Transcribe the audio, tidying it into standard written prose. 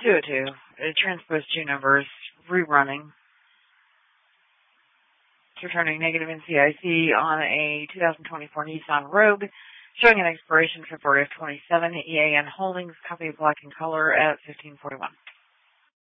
202. Transpose two numbers. Rerunning. It's returning negative NCIC on a 2024 Nissan Rogue, showing an expiration February of 27. EAN Holdings, copy of black in color at 1541.